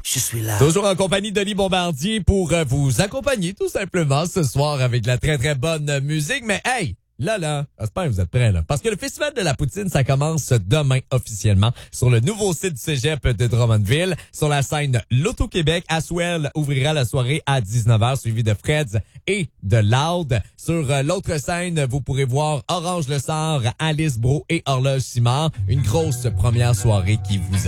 Je suis là. Toujours en compagnie de Denis Bombardier pour vous accompagner tout simplement ce soir avec de la très très bonne musique. Mais hey, là, j'espère que vous êtes prêts là. Parce que le Festival de la Poutine, ça commence demain officiellement sur le nouveau site du Cégep de Drummondville. Sur la scène L'Auto-Québec, Aswell ouvrira la soirée à 19h, suivi de Freds et de Loud. Sur l'autre scène, vous pourrez voir Orange Le Sort, Alice Bro et Horloge Simard. Une grosse première soirée qui vous